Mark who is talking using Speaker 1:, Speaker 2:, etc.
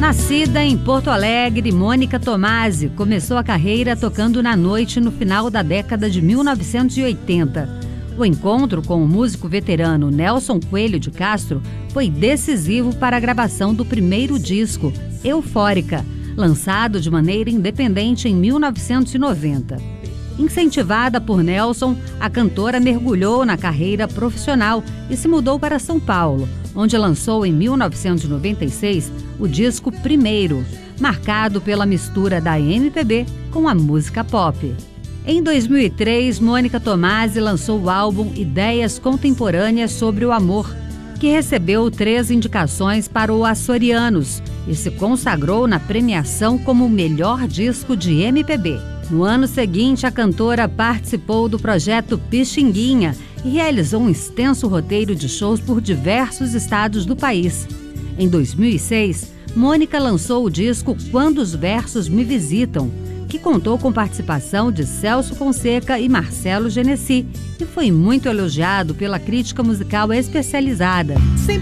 Speaker 1: Nascida em Porto Alegre, Mônica Tomasi começou a carreira tocando na noite no final da década de 1980. O encontro com o músico veterano Nelson Coelho de Castro foi decisivo para a gravação do primeiro disco, Eufórica, lançado de maneira independente em 1990. Incentivada por Nelson, a cantora mergulhou na carreira profissional e se mudou para São Paulo, onde lançou em 1996 o disco Primeiro, marcado pela mistura da MPB com a música pop. Em 2003, Mônica Tomasi lançou o álbum Ideias Contemporâneas sobre o Amor, que recebeu 3 indicações para o Açorianos e se consagrou na premiação como o melhor disco de MPB. No ano seguinte, a cantora participou do projeto Pixinguinha e realizou um extenso roteiro de shows por diversos estados do país. Em 2006, Mônica lançou o disco Quando os Versos Me Visitam, que contou com participação de Celso Fonseca e Marcelo Genesi e foi muito elogiado pela crítica musical especializada.